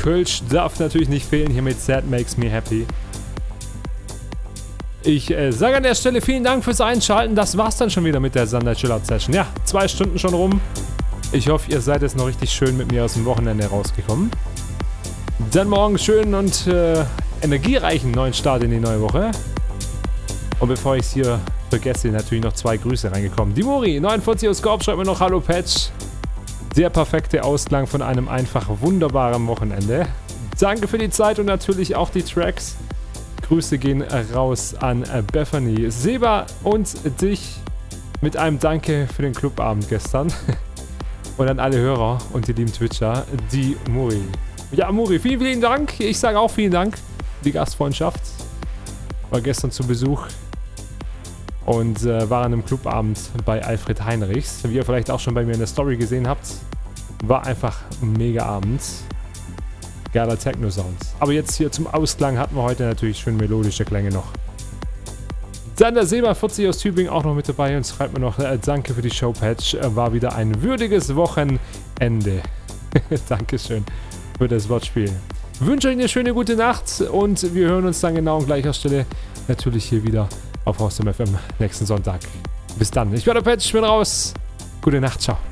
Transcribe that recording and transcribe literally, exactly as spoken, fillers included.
Kölsch darf natürlich nicht fehlen hier mit That Makes Me Happy. Ich äh, sage an der Stelle vielen Dank fürs Einschalten. Das war's dann schon wieder mit der Sander Chillout Session. Ja, zwei Stunden schon rum. Ich hoffe, ihr seid jetzt noch richtig schön mit mir aus dem Wochenende rausgekommen. Dann morgen schönen und äh, energiereichen neuen Start in die neue Woche. Und bevor ich es hier vergesse, natürlich noch zwei Grüße reingekommen. Die Muri neunundvierzig aus Scorp schreibt mir noch Hallo Patch. Der perfekte Ausklang von einem einfach wunderbaren Wochenende. Danke für die Zeit und natürlich auch die Tracks. Grüße gehen raus an Bethany, Seba und dich mit einem Danke für den Clubabend gestern. Und an alle Hörer und die lieben Twitcher, die Muri. Ja, Muri, vielen, vielen Dank. Ich sage auch vielen Dank für die Gastfreundschaft. War gestern zu Besuch und äh, war an einem Clubabend bei Alfred Heinrichs. Wie ihr vielleicht auch schon bei mir in der Story gesehen habt, war einfach ein mega Abend. Geiler Techno-Sound. Aber jetzt hier zum Ausklang hatten wir heute natürlich schön melodische Klänge noch. Dann der Seba vierzig aus Tübingen auch noch mit dabei und schreibt mir noch, äh, danke für die Showpatch. Äh, war wieder ein würdiges Wochenende. Dankeschön für das Wortspiel. Ich wünsche euch eine schöne gute Nacht und wir hören uns dann genau an gleicher Stelle natürlich hier wieder auf Haus M F M nächsten Sonntag. Bis dann. Ich bin der Patch, bin raus. Gute Nacht, ciao.